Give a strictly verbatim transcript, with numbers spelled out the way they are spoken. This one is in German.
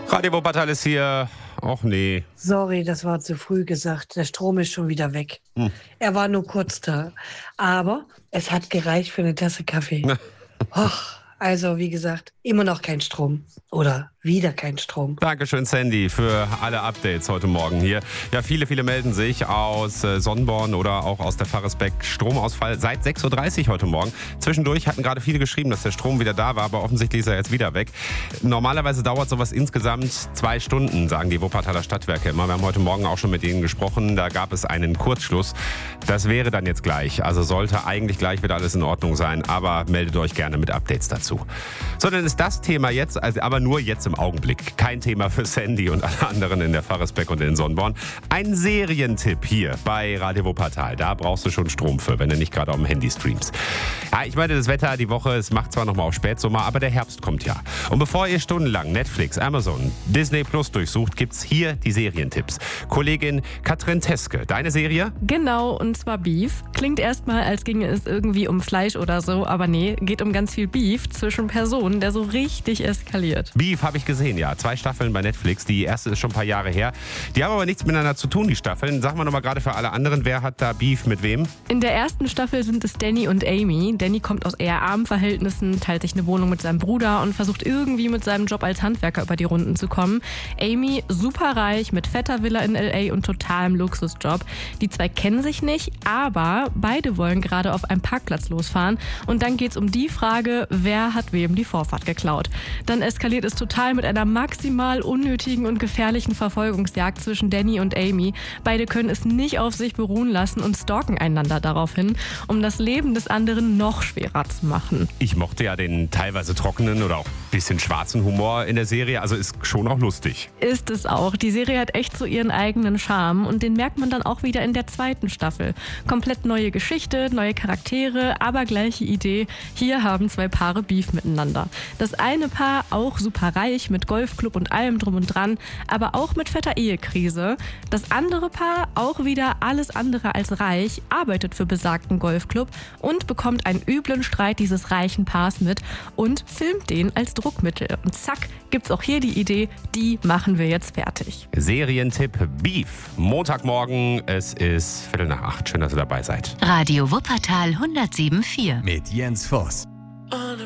Radio Wuppertal ist hier. Och nee. Sorry, das war zu früh gesagt. Der Strom ist schon wieder weg. Hm. Er war nur kurz da. Aber es hat gereicht für eine Tasse Kaffee. Och, also wie gesagt, immer noch kein Strom. Oder wieder kein Strom. Dankeschön, Sandy, für alle Updates heute Morgen hier. Ja, viele, viele melden sich aus äh, Sonnborn oder auch aus der Pfarrersbeck. Stromausfall seit sechs Uhr dreißig heute Morgen. Zwischendurch hatten gerade viele geschrieben, dass der Strom wieder da war, aber offensichtlich ist er jetzt wieder weg. Normalerweise dauert sowas insgesamt zwei Stunden, sagen die Wuppertaler Stadtwerke immer. Wir haben heute Morgen auch schon mit ihnen gesprochen. Da gab es einen Kurzschluss. Das wäre dann jetzt gleich. Also sollte eigentlich gleich wieder alles in Ordnung sein. Aber meldet euch gerne mit Updates dazu. So, dann ist das Thema jetzt, also aber nur jetzt im Augenblick. Kein Thema für Sandy und alle anderen in der Pfarrersbeck und in Sonnborn. Ein Serientipp hier bei Radio Wuppertal. Da brauchst du schon Strom für, wenn du nicht gerade auf dem Handy streamst. Ja, ich meine, das Wetter die Woche, es macht zwar noch mal auf Spätsommer, aber der Herbst kommt ja. Und bevor ihr stundenlang Netflix, Amazon, Disney Plus durchsucht, gibt's hier die Serientipps. Kollegin Katrin Teske, deine Serie? Genau, und zwar Beef. Klingt erstmal, als ginge es irgendwie um Fleisch oder so, aber nee, geht um ganz viel Beef zwischen Personen, der so richtig eskaliert. Beef habe ich gesehen, ja. Zwei Staffeln bei Netflix. Die erste ist schon ein paar Jahre her. Die haben aber nichts miteinander zu tun, die Staffeln. Sagen wir nochmal gerade für alle anderen, wer hat da Beef mit wem? In der ersten Staffel sind es Danny und Amy. Danny kommt aus eher armen Verhältnissen, teilt sich eine Wohnung mit seinem Bruder und versucht irgendwie mit seinem Job als Handwerker über die Runden zu kommen. Amy, superreich, mit fetter Villa in L A und totalem Luxusjob. Die zwei kennen sich nicht, aber beide wollen gerade auf einem Parkplatz losfahren. Und dann geht es um die Frage, wer hat wem die Vorfahrt geklaut. Dann eskaliert es total mit einer maximal unnötigen und gefährlichen Verfolgungsjagd zwischen Danny und Amy. Beide können es nicht auf sich beruhen lassen und stalken einander daraufhin, um das Leben des anderen noch schwerer zu machen. Ich mochte ja den teilweise trockenen oder auch ein bisschen schwarzen Humor in der Serie, also ist schon auch lustig. Ist es auch. Die Serie hat echt so ihren eigenen Charme und den merkt man dann auch wieder in der zweiten Staffel. Komplett neue Geschichte, neue Charaktere, aber gleiche Idee. Hier haben zwei Paare Beef miteinander. Das eine Paar auch super reich mit Golfclub und allem drum und dran, aber auch mit fetter Ehekrise. Das andere Paar, auch wieder alles andere als reich, arbeitet für besagten Golfclub und bekommt einen üblen Streit dieses reichen Paars mit und filmt den als Druckmittel. Und zack, gibt's auch hier die Idee, die machen wir jetzt fertig. Serientipp Beef. Montagmorgen, es ist Viertel nach acht. Schön, dass ihr dabei seid. Radio Wuppertal hundertsieben Komma vier mit Jens Voss.